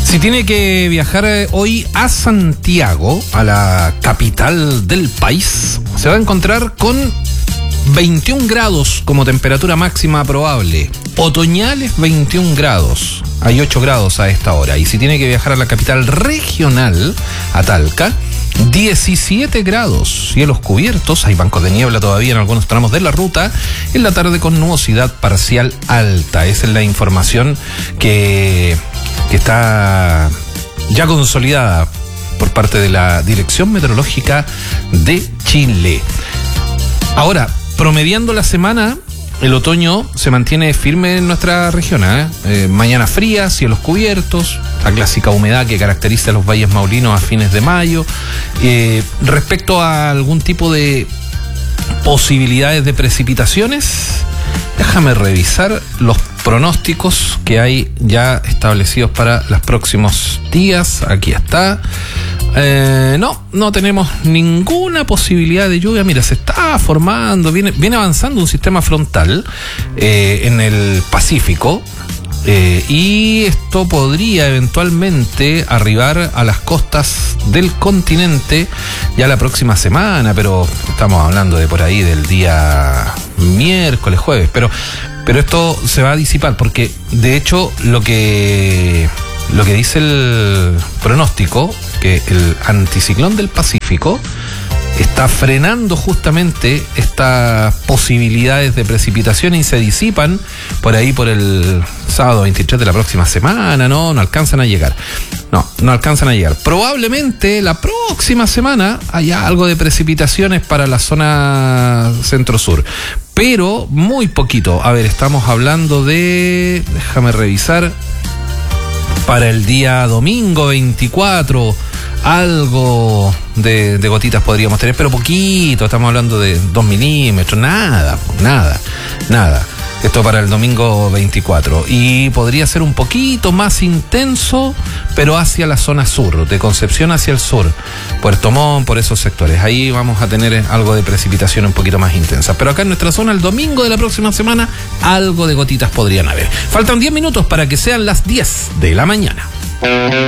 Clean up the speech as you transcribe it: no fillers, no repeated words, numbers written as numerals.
Si tiene que viajar hoy a Santiago, a la capital del país, se va a encontrar con 21 grados como temperatura máxima probable. Otoñales 21 grados. Hay 8 grados a esta hora. Y si tiene que viajar a la capital regional, a Talca, 17 grados, cielos cubiertos, hay bancos de niebla todavía en algunos tramos de la ruta, en la tarde con nubosidad parcial alta. Esa es la información que está ya consolidada por parte de la Dirección Meteorológica de Chile. Ahora, promediando la semana, el otoño se mantiene firme en nuestra región. Mañana fría, cielos cubiertos, la clásica humedad que caracteriza a los valles maulinos a fines de mayo. Respecto a algún tipo de posibilidades de precipitaciones, déjame revisar los pronósticos que hay ya establecidos para los próximos días. Aquí está. No tenemos ninguna posibilidad de lluvia. Mira, se está formando, viene avanzando un sistema frontal en el Pacífico. Y esto podría eventualmente arribar a las costas del continente ya la próxima semana, pero estamos hablando de por ahí del día miércoles, jueves, pero esto se va a disipar porque de hecho lo que dice el pronóstico, que el anticiclón del Pacífico está frenando justamente estas posibilidades de precipitación y se disipan por ahí por el sábado 23 de la próxima semana. No alcanzan a llegar. No alcanzan a llegar. Probablemente la próxima semana haya algo de precipitaciones para la zona centro-sur, pero muy poquito. A ver, estamos hablando de... Déjame revisar. Para el día domingo 24, algo de gotitas podríamos tener, pero poquito, estamos hablando de 2 milímetros, nada. Esto para el domingo 24. Y podría ser un poquito más intenso, pero hacia la zona sur, de Concepción hacia el sur, Puerto Montt, por esos sectores. Ahí vamos a tener algo de precipitación un poquito más intensa. Pero acá en nuestra zona, el domingo de la próxima semana, algo de gotitas podrían haber. Faltan 10 minutos para que sean las 10 de la mañana.